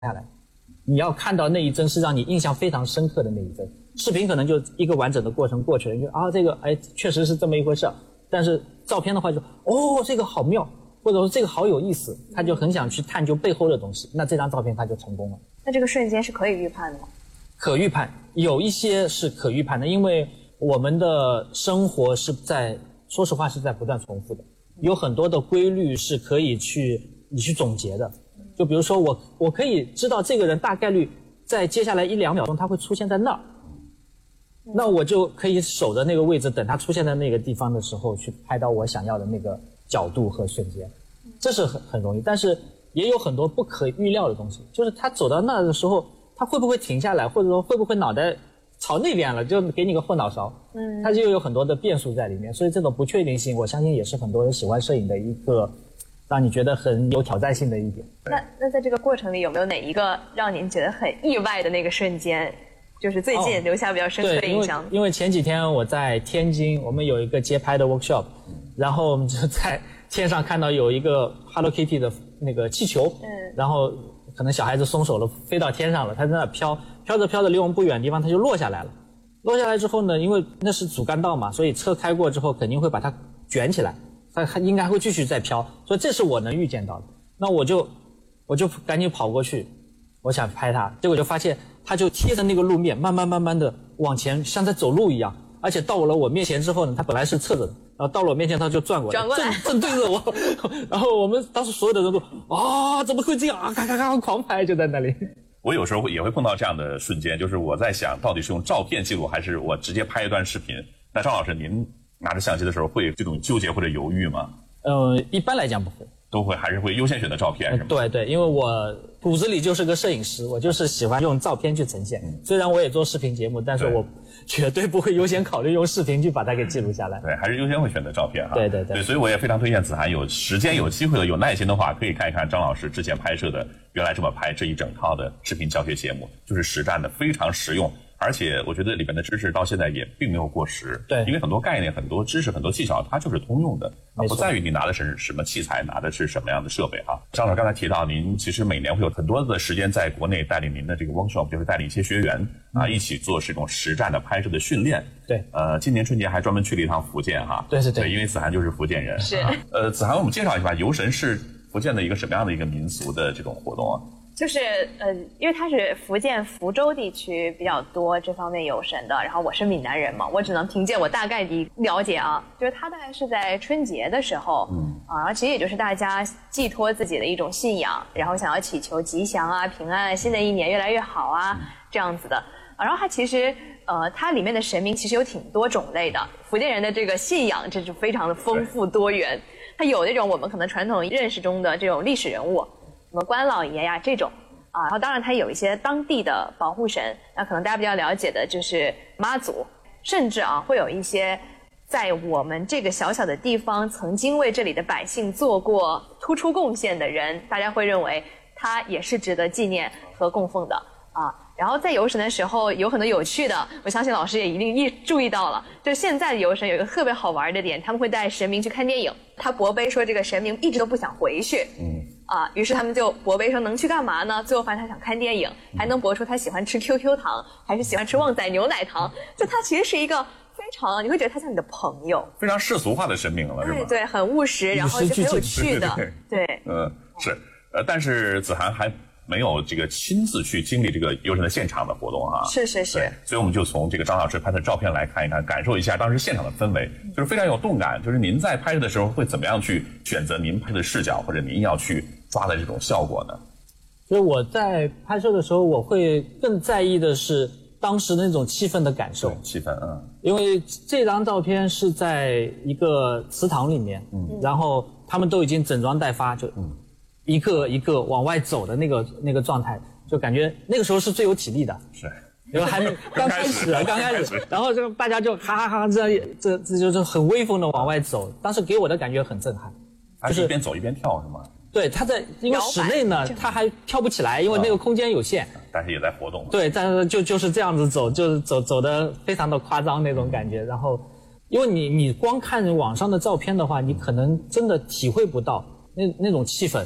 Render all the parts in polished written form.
下来，你要看到那一帧是让你印象非常深刻的那一帧。视频可能就一个完整的过程过去了，你就这个确实是这么一回事，但是照片的话就这个好妙，或者说这个好有意思，他就很想去探究背后的东西，那这张照片他就成功了。 那这个瞬间是可以预判的吗？ 可预判，有一些是可预判的，因为我们的生活说实话是在不断重复的，有很多的规律是可以你去总结的。就比如说我可以知道这个人大概率在接下来1-2秒钟他会出现在那儿，那我就可以守着那个位置，等他出现在那个地方的时候去拍到我想要的那个角度和瞬间，这是很容易。但是也有很多不可预料的东西，就是他走到那儿的时候，他会不会停下来，或者说会不会脑袋朝那边了，就给你个后脑勺，它就有很多的变数在里面。所以这种不确定性，我相信也是很多人喜欢摄影的一个让你觉得很有挑战性的一点。 那在这个过程里有没有哪一个让您觉得很意外的那个瞬间，就是最近留下比较深刻的印象？ 因为前几天我在天津，我们有一个街拍的 workshop， 然后我们就在天上看到有一个 Hello Kitty 的那个气球，然后可能小孩子松手了，飞到天上了，它在那飘着离我们不远的地方，它就落下来了。落下来之后呢，因为那是主干道嘛，所以车开过之后肯定会把它卷起来，它应该会继续再飘，所以这是我能预见到的。那我就赶紧跑过去，我想拍它，结果就发现它就贴着那个路面，慢慢的往前，像在走路一样。而且到了我面前之后呢，它本来是侧着的，然后到了我面前它就转过来，正对着我。然后我们当时所有的人都怎么会这样啊？咔狂拍，就在那里。 我有时候也会碰到这样的瞬间，就是我在想到底是用照片记录还是我直接拍一段视频。那张老师，您拿着相机的时候会有这种纠结或者犹豫吗？ 一般来讲不会， 都会，还是会优先选择照片，是吗？ 对，因为我骨子里就是个摄影师，我就是喜欢用照片去呈现。虽然我也做视频节目，但是我绝对不会优先考虑用视频去把它给记录下来。 对，还是优先会选择照片哈。 对， 所以我也非常推荐子涵，有时间有机会的有耐心的话，可以看一看张老师之前拍摄的《原来这么拍》这一整套的视频教学节目，就是实战的，非常实用。而且我觉得里面的知识到现在也并没有过时， 对， 因为很多概念、很多知识、很多技巧，它就是通用的，不在于你拿的是什么器材，拿的是什么样的设备啊。张老师刚才提到，您其实每年会有很多的时间在国内带领您的这个 workshop， 就是带领一些学员一起做这种实战的拍摄的训练。 对， 今年春节还专门去了一趟福建哈。 对， 因为子涵就是福建人。 是。 子涵，我们介绍一下游神是福建的一个什么样的一个民俗的这种活动啊？ 就是因为它是福建福州地区比较多这方面游神的，然后我是闽南人嘛，我只能凭借我大概的了解啊，就是它大概是在春节的时候，然后其实也就是大家寄托自己的一种信仰，然后想要祈求吉祥啊、平安，新的一年越来越好啊，这样子的。然后它其实它里面的神明其实有挺多种类的，福建人的这个信仰这是非常的丰富多元，它有那种我们可能传统认识中的这种历史人物。什么关老爷呀这种然后当然它有一些当地的保护神，那可能大家比较了解的就是妈祖，甚至会有一些在我们这个小小的地方曾经为这里的百姓做过突出贡献的人，大家会认为他也是值得纪念和供奉的然后在游神的时候有很多有趣的，我相信老师也一定注意到了，就现在的游神有一个特别好玩的点，他们会带神明去看电影，他博杯说这个神明一直都不想回去于是他们就博杯说能去干嘛呢？最后发现他想看电影，还能博出他喜欢吃 QQ 糖还是喜欢吃旺仔牛奶糖，就他其实是一个非常，你会觉得他像你的朋友， 非常世俗化的神明了，是吗？ 对，很务实，然后就很有趣的，对， 是，但是子涵还没有这个亲自去经历这个游神的现场的活动是， 所以我们就从这个张老师拍的照片来看一看，感受一下当时现场的氛围，就是非常有动感。就是您在拍摄的时候会怎么样去选择您拍的视角，或者您要去抓的这种效果呢？ 所以我在拍摄的时候，我会更在意的是当时那种气氛的感受。 气氛， 因为这张照片是在一个祠堂里面，然后他们都已经整装待发，就一个一个往外走的那个状态，就感觉那个时候是最有体力的。 是， 因为还没刚开始，然后这个大家就哈哈这就是很威风的往外走，当时给我的感觉很震撼。 就是一边走一边跳是吗？ 对，他在因为室内呢，他还跳不起来，因为那个空间有限， 但是也在活动。 对，但是就是这样子走，就是走得非常的夸张那种感觉。然后，因为你光看网上的照片的话，你可能真的体会不到那种气氛。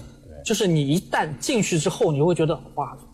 就是你一旦进去之后，你会觉得哇，